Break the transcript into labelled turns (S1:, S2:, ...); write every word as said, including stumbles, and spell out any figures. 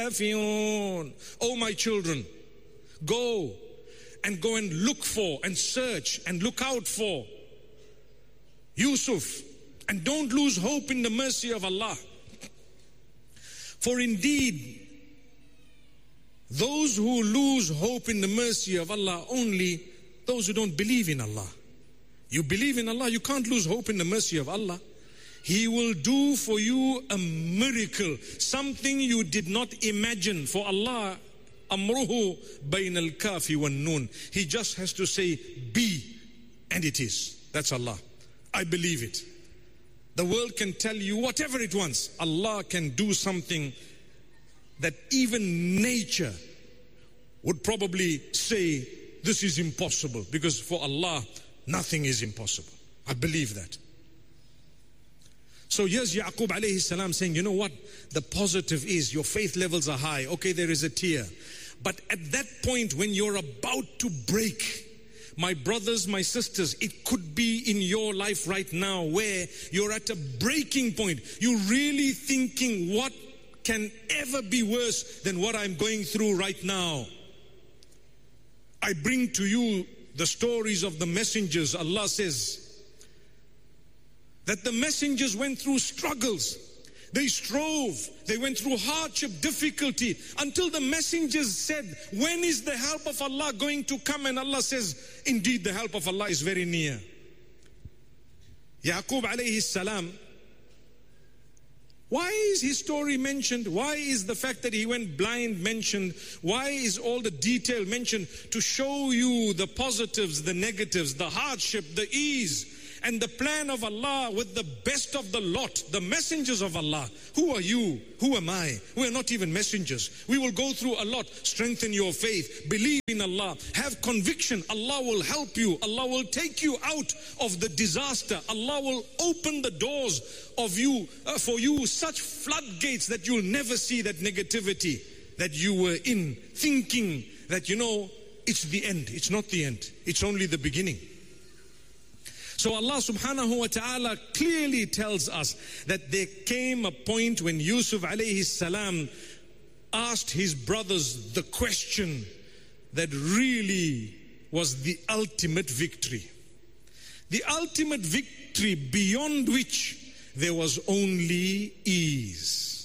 S1: الْكَافِرُونَ. Oh my children, go and go and look for and search and look out for Yusuf, and don't lose hope in the mercy of Allah. For indeed, those who lose hope in the mercy of Allah, only those who don't believe in Allah. You believe in Allah, you can't lose hope in the mercy of Allah. He will do for you a miracle, something you did not imagine. For Allah, amruhu bayn al-kafi wan nun. He just has to say, be, and it is. That's Allah. I believe it. The world can tell you whatever it wants. Allah can do something that even nature would probably say, this is impossible. Because for Allah, nothing is impossible. I believe that. So here's Yaqub alayhi salam saying, you know what? The positive is your faith levels are high. Okay, there is a tear. But at that point when you're about to break, my brothers, my sisters, it could be in your life right now where you're at a breaking point. You're really thinking, what can ever be worse than what I'm going through right now? I bring to you the stories of the messengers. Allah says that the messengers went through struggles. They strove. They went through hardship, difficulty, until the messengers said, when is the help of Allah going to come? And Allah says, indeed the help of Allah is very near. Yaqub alayhi salam, why is his story mentioned? Why is the fact that he went blind mentioned? Why is all the detail mentioned? To show you the positives, the negatives, the hardship, the ease, and the plan of Allah with the best of the lot, the messengers of Allah. Who are you? Who am I? We are not even messengers. We will go through a lot. Strengthen your faith. Believe in Allah. Have conviction. Allah will help you. Allah will take you out of the disaster. Allah will open the doors of you, uh, for you, such floodgates that you'll never see that negativity that you were in, thinking that, you know, it's the end. It's not the end. It's only the beginning. So Allah subhanahu wa ta'ala clearly tells us that there came a point when Yusuf alayhi salam asked his brothers the question that really was the ultimate victory. The ultimate victory beyond which there was only ease.